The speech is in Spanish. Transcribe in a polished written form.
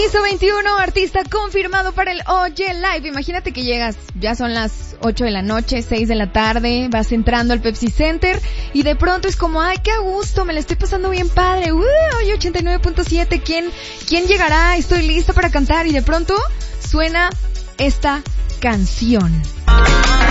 Piso 21, artista confirmado para el Oye Live. Imagínate que llegas, ya son las 8 de la noche, 6 de la tarde, vas entrando al Pepsi Center y de pronto es como, ay, qué a gusto, me la estoy pasando bien padre. Oye, 89.7, ¿quién llegará? Estoy lista para cantar y de pronto suena esta canción.